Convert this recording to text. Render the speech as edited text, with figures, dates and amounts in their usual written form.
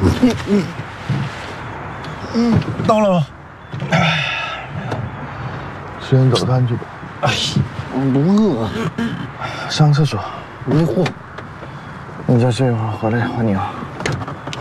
到了吗？ 先找餐去吧。 哎，不饿。 上厕所。 没货。 你再睡一会儿，回来换你啊。